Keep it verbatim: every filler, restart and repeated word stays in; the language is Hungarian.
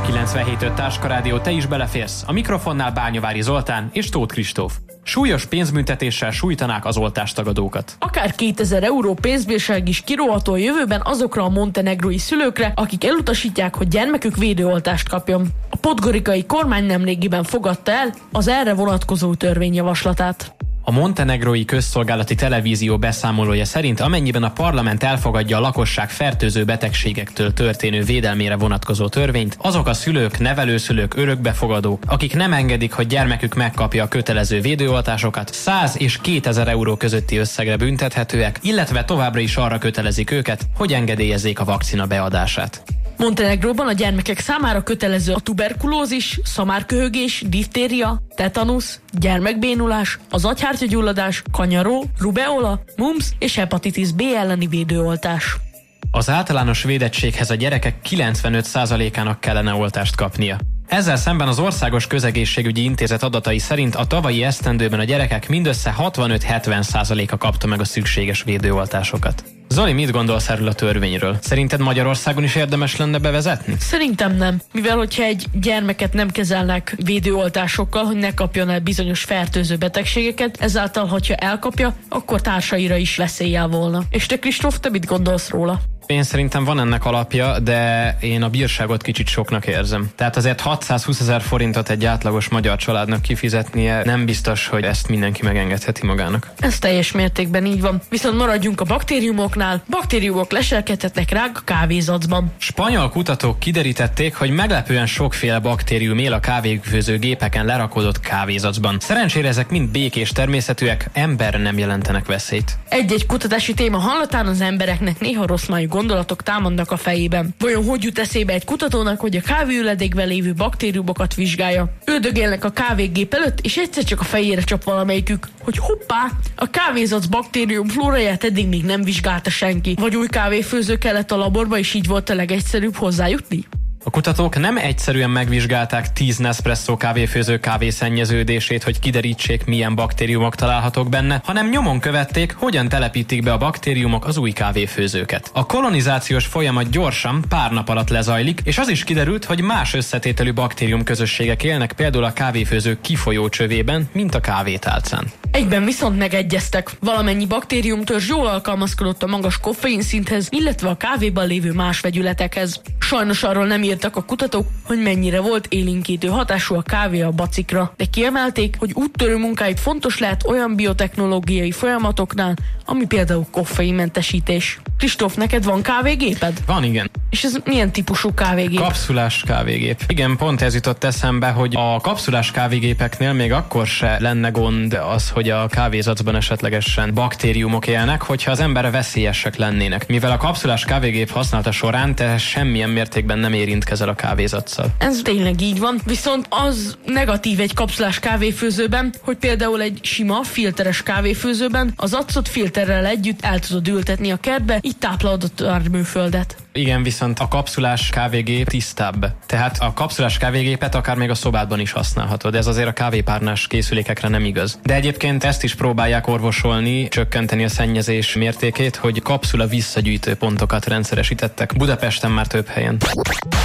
kilencvenhét öt Táskarádió, te is beleférsz. A mikrofonnál Bányavári Zoltán és Tóth Kristóf. Súlyos pénzbüntetéssel sújtanák az oltástagadókat. Akár kétezer euró pénzbírság is kiróható a jövőben azokra a montenegrói szülőkre, akik elutasítják, hogy gyermekük védőoltást kapjon. A podgorikai kormány nemrégiben fogadta el az erre vonatkozó törvényjavaslatát. A montenegrói közszolgálati televízió beszámolója szerint, amennyiben a parlament elfogadja a lakosság fertőző betegségektől történő védelmére vonatkozó törvényt, azok a szülők, nevelőszülők, örökbefogadók, akik nem engedik, hogy gyermekük megkapja a kötelező védőoltásokat, száz és kétezer euró közötti összegre büntethetőek, illetve továbbra is arra kötelezik őket, hogy engedélyezzék a vakcina beadását. Montenegróban a gyermekek számára kötelező a tuberkulózis, szamárköhögés, diftéria, tetanusz, gyermekbénulás, az agyhártyagyulladás, kanyaró, rubeola, mumps és hepatitis B elleni védőoltás. Az általános védettséghez a gyerekek kilencvenöt százalékának kellene oltást kapnia. Ezzel szemben az Országos Közegészségügyi Intézet adatai szerint a tavalyi esztendőben a gyerekek mindössze hatvanöt-hetven százaléka kapta meg a szükséges védőoltásokat. Zoli, mit gondolsz erről a törvényről? Szerinted Magyarországon is érdemes lenne bevezetni? Szerintem nem. Mivel hogyha egy gyermeket nem kezelnek védőoltásokkal, hogy ne kapjon el bizonyos fertőző betegségeket, ezáltal, hogyha elkapja, akkor társaira is veszéllyel volna. És te, Kristóf, te mit gondolsz róla? Én szerintem van ennek alapja, de én a bírságot kicsit soknak érzem. Tehát azért hatszázhúszezer forintot egy átlagos magyar családnak kifizetnie nem biztos, hogy ezt mindenki megengedheti magának. Ez teljes mértékben így van. Viszont maradjunk a baktériumoknál. Baktériumok leselkedhetnek ránk a kávézacban. Spanyol kutatók kiderítették, hogy meglepően sokféle baktérium él a kávéfőző gépeken lerakodott kávézacban. Szerencsére ezek mind békés természetűek, emberre nem jelentenek veszélyt. Egy-egy kutatási téma hallatán az embereknek néha rossz májú gondolatok támadnak a fejében. Vajon hogy jut eszébe egy kutatónak, hogy a kávéüledékben lévő baktériumokat vizsgálja? Üldögélnek a kávégép előtt, és egyszer csak a fejére csap valamelyikük, hogy hoppá, a kávézac baktérium flóráját eddig még nem vizsgálta senki. Vagy új kávéfőző kellett a laborba, és így volt a legegyszerűbb hozzájutni? A kutatók nem egyszerűen megvizsgálták tíz Nespresso kávéfőző kávészennyeződését, hogy kiderítsék, milyen baktériumok találhatók benne, hanem nyomon követték, hogyan telepítik be a baktériumok az új kávéfőzőket. A kolonizációs folyamat gyorsan, pár nap alatt lezajlik, és az is kiderült, hogy más összetételű baktérium közösségek élnek például a kávéfőző kifolyó csövében, mint a kávétálcán. Egyben viszont megegyeztek. Valamennyi baktériumtörzs jól alkalmazkodott a magas koffein szinthez, illetve a kávéban lévő más vegyületekhez. Sajnos arról nem írtak a kutatók, hogy mennyire volt élénkítő hatású a kávé a bacikra, de kiemelték, hogy úttörő munkáit fontos lehet olyan biotechnológiai folyamatoknál, ami például koffeinmentesítés. Kristóf, neked van kávégéped? Van, igen. És ez milyen típusú kávégép? Kapszulás kávégép. Igen, pont ez jutott eszembe, hogy a kapszulás kávégépeknél még akkor se lenne gond az, hogy a kávézacban esetlegesen baktériumok élnek, hogyha az emberre veszélyesek lennének. Mivel a kapszulás kávégép használata során te semmilyen mértékben nem érintkezel a kávézaccal. Ez tényleg így van, viszont az negatív egy kapszulás kávéfőzőben, hogy például egy sima, filteres kávéfőzőben az acot filterrel együtt el tudod ültetni a kertbe, így táplálod a termőföldet. Igen, viszont a kapszulás kávégép tisztább. Tehát a kapszulás kávégépet akár még a szobádban is használhatod. Ez azért a kávépárnás készülékekre nem igaz. De egyébként ezt is próbálják orvosolni, csökkenteni a szennyezés mértékét, hogy kapszula visszagyűjtő pontokat rendszeresítettek Budapesten már több helyen.